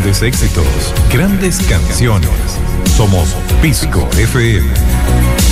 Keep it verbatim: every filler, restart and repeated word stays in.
Grandes éxitos, grandes canciones. Somos Pisco F M.